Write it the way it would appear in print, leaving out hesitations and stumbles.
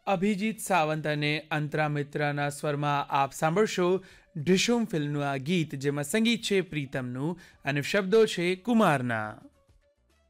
અભિજીત સાવંત અને અંતરા મિત્રાના સ્વરમાં આપ સાંભળશો ઢીશુમ ફિલ્મનું આ ગીત, જેમાં સંગીત છે પ્રીતમનું અને શબ્દો છે કુમારના.